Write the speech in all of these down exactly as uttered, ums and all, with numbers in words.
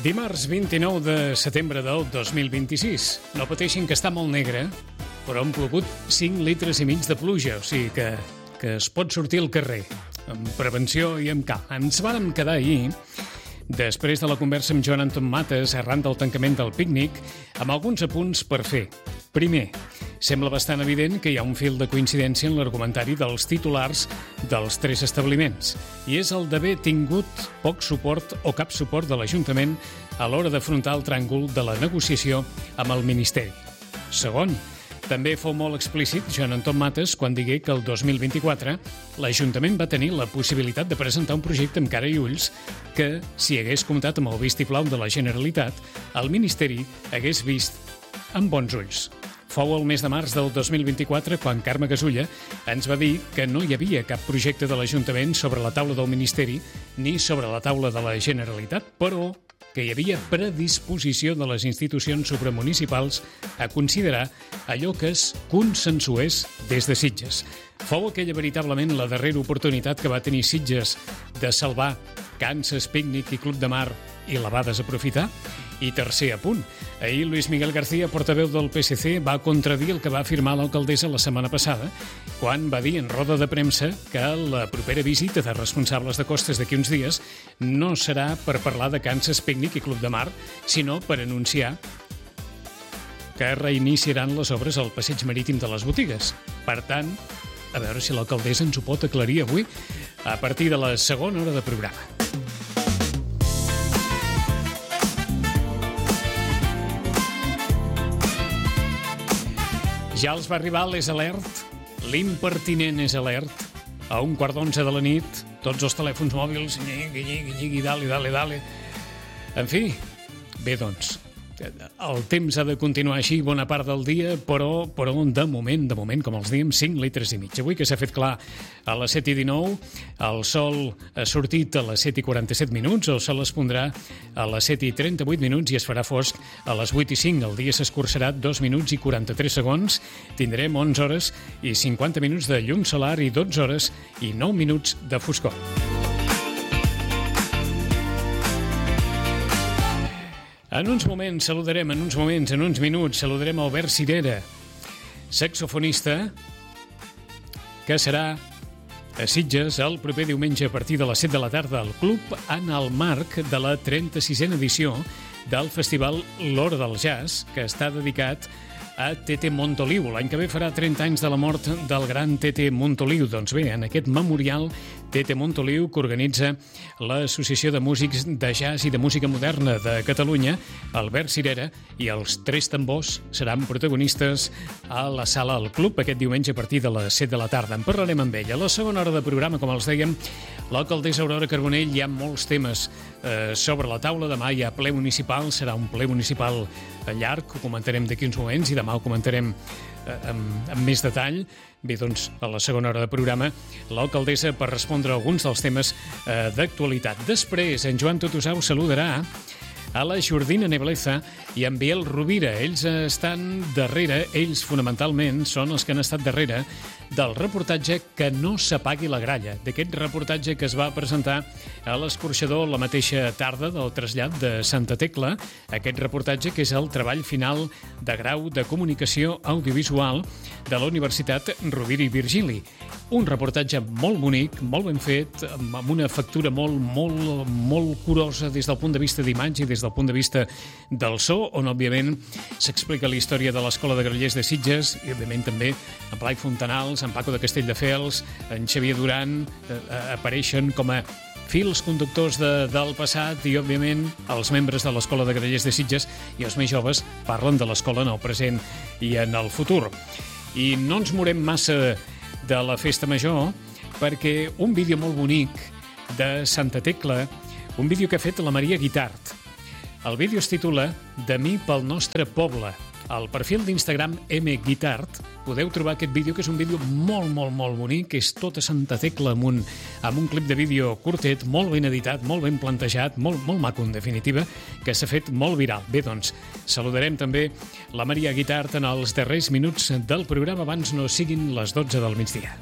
Dimarts vint-i-nou de setembre del dos mil vint-i-sis. No pateixin que està molt negre, però han plogut cinc litres i mig de pluja, o sigui que, que es pot sortir al carrer, amb prevenció i amb calma. Ens vàrem quedar ahir, després de la conversa amb Joan Anton Mates, arran del tancament del pícnic, amb alguns apunts per fer. Primer, sembla bastant evident que hi ha un fil de coincidència en l'argumentari dels titulars dels tres establiments, i és el d'haver tingut poc suport o cap suport de l'Ajuntament a l'hora d'afrontar el tràngol de la negociació amb el Ministeri. Segon, també fou molt explícit Joan Anton Mates quan digué que el dos mil vint-i-quatre l'Ajuntament va tenir la possibilitat de presentar un projecte amb cara i ulls que, si hagués comptat amb el vistiplau de la Generalitat, el Ministeri hagués vist amb bons ulls. Fou el mes de març del dos mil vint-i-quatre quan Carme Gasulla ens va dir que no hi havia cap projecte de l'Ajuntament sobre la taula del Ministeri ni sobre la taula de la Generalitat, però que hi havia predisposició de les institucions supramunicipals a considerar allò que es consensués des de Sitges. Fou aquella veritablement la darrera oportunitat que va tenir Sitges de salvar Kansas, Pícnic i Club de Mar i la va desaprofitar? I tercer apunt. Ahir Luis Miguel García, portaveu del P S C, va contradir el que va afirmar l'alcaldessa la setmana passada, quan va dir en roda de premsa que la propera visita de responsables de costes d'aquí uns dies no serà per parlar de Kansas, Pícnic i Club de Mar, sinó per anunciar que reiniciaran les obres al passeig marítim de les botigues. Per tant, a veure si l'alcaldessa ens ho pot aclarir avui a partir de la segona hora de programa. Ja els va arribar l'Es Alert, l'impertinent És Alert, a un quart d'onze de la nit, tots els telèfons mòbils, nyigui, nyigui, nyigui, dale, dale, dale. En fi, bé, doncs, el temps ha de continuar així bona part del dia, però, però de moment, de moment, com els diem, cinc litres i mig. Avui que s'ha fet clar a les set i dinou, el sol ha sortit a les set i quaranta-set minuts, el sol es pondrà a les set i trenta-vuit minuts i es farà fosc a les vuit i cinc. El dia s'escurçarà dos minuts i quaranta-tres segons. Tindrem onze hores i cinquanta minuts de llum solar i dotze hores i nou minuts de foscor. En uns moments saludarem, en uns moments, en uns minuts, saludarem Albert Cirera, saxofonista, que serà a Sitges el proper diumenge a partir de les set de la tarda al club en el marc de la trenta-sisena edició del festival L'Hora del Jazz, que està dedicat a Tete Montoliu. L'any que ve farà trenta anys de la mort del gran Tete Montoliu. Doncs bé, en aquest memorial Tete Montoliu que organitza l'Associació de Músics de Jazz i de Música Moderna de Catalunya, Albert Cirera i els Tres Tambors seran protagonistes a la sala al club aquest diumenge a partir de les set de la tarda. En parlarem amb ell. A la segona hora de programa, com els dèiem, l'alcaldessa Aurora Carbonell, hi ha molts temes eh, sobre la taula. Demà hi ha ple municipal, serà un ple municipal llarg, ho comentarem d'aquí uns moments i demà ho comentarem eh, amb, amb més detall. Bé, doncs, a la segona hora de programa, l'alcaldessa per respondre a alguns dels temes eh, d'actualitat. Després, en Joan Totosau saludarà a la Jordina Nebleza i en Biel Rovira. Ells estan darrere, ells fonamentalment són els que han estat darrere del reportatge Que no s'apagui la gralla, d'aquest reportatge que es va presentar a l'Escorxador la mateixa tarda del trasllat de Santa Tecla, aquest reportatge que és el treball final de grau de comunicació audiovisual de la Universitat Rovira i Virgili. Un reportatge molt bonic, molt ben fet, amb una factura molt, molt, molt curosa des del punt de vista d'imatge i des del punt de vista del so, on òbviament s'explica la història de l'Escola de Grallers de Sitges i òbviament també en Blai Fontanals, en Paco de Castelldefels, en Xavier Duran eh, apareixen com a fils conductors de, del passat i òbviament els membres de l'Escola de Grallers de Sitges i els més joves parlen de l'escola en el present i en el futur. I no ens morem massa de la festa major perquè un vídeo molt bonic de Santa Tecla, un vídeo que ha fet la Maria Guitart. El vídeo es titula De mi pel nostre poble. Al perfil d'Instagram M Guitart podeu trobar aquest vídeo, que és un vídeo molt, molt, molt bonic, que és tot a Santa Tecla amb un, amb un clip de vídeo curtet, molt ben editat, molt ben plantejat, molt, molt maco, en definitiva, que s'ha fet molt viral. Bé, doncs, saludarem també la Maria Guitart en els darrers minuts del programa abans no siguin les dotze del migdia.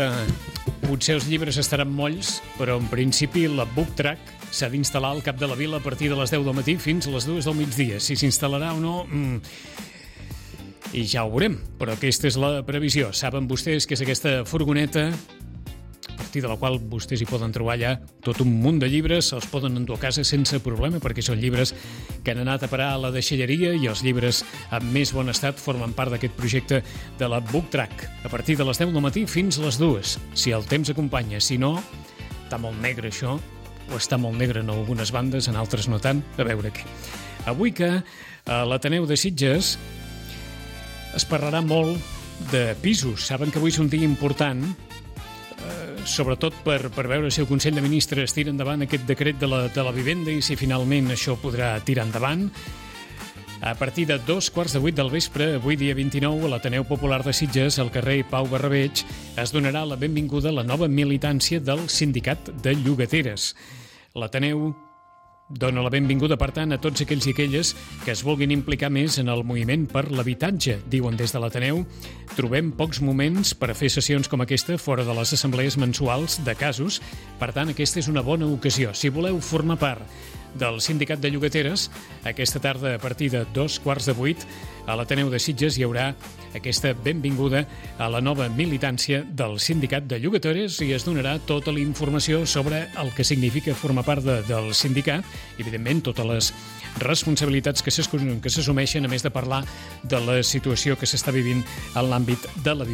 eh, potser els llibres estaran molls, però en principi la Book Track s'ha d'instal·lar al cap de la vila a partir de les deu del matí fins a les dues del migdia. Si s'instal·larà o no... Mm, i ja ho veurem, però aquesta és la previsió. Saben vostès que és aquesta furgoneta a partir de la qual vostès hi poden trobar ja tot un munt de llibres, els poden endur a casa sense problema, perquè són llibres que han anat a parar a la deixalleria i els llibres en més bon estat formen part d'aquest projecte de la Book Track. A partir de les deu del matí fins a les dues, si el temps acompanya. Si no, està molt negre això, o està molt negre en algunes bandes, en altres no tant, a veure què. Avui que a l'Ateneu de Sitges es parlarà molt de pisos. Saben que avui és un dia important, eh, sobretot per, per veure si el Consell de Ministres tira endavant aquest decret de la, de la vivenda i si finalment això podrà tirar endavant. A partir de dos quarts de vuit del vespre, avui dia vint-i-nou, a l'Ateneu Popular de Sitges, al carrer Pau Barrabeig, es donarà la benvinguda a la nova militància del Sindicat de Llogateres. L'Ateneu dona la benvinguda, per tant, a tots aquells i aquelles que es vulguin implicar més en el moviment per l'habitatge. Diuen des de l'Ateneu, trobem pocs moments per a fer sessions com aquesta fora de les assemblees mensuals de casos. Per tant, aquesta és una bona ocasió. Si voleu formar part del Sindicat de Llogateres, aquesta tarda a partir de dos quarts de vuit a l'Ateneu de Sitges hi haurà aquesta benvinguda a la nova militància del Sindicat de Llogateres i es donarà tota la informació sobre el que significa formar part de, del sindicat i, evidentment, totes les responsabilitats que s'assumeixen, a més de parlar de la situació que s'està vivint en l'àmbit de la